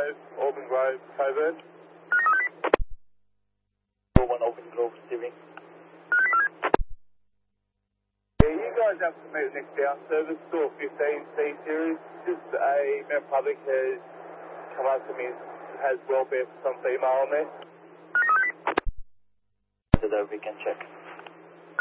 Auburn Grove, Coburn. 1 Auburn Grove, receiving. Yeah, you guys have to meet the next down service, store 15C series. Just a member public has come up to me, has welfare for some female on there. So that we can check.